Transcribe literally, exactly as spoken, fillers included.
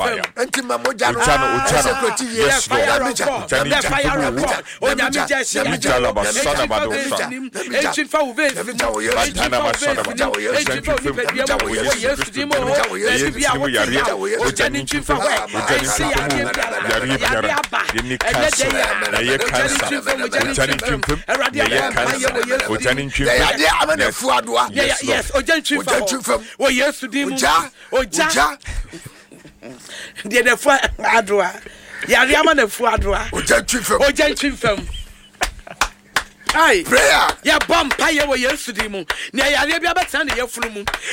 fire. Enti mamoja no. Uchano, uchano. Yes, Lord. Nyamija. Fire report. Onyamija. Nyamija la basana badosa. Enti fa wo vefi. Batana basana badosa. Enti fa wo vefi. Yesu dimo. Yesu bia wo ya. Ojani chimfa we. Esi ya yari biara. Yeni kansa. Na ye kansa. Ojani chimfa. Na ye kansa. Ojani chimfa. Ya amana fu adoa. Yes, ojani chimfa. Wo Yesu dimo. Oja. Dia de fu adoa. Yari amana fu adoa. Ojani chimfa. Ojani chimfa. Ai, prayer. Ya bam pa ye wo Yesu dimo. Na yari bia betana ye funu mu.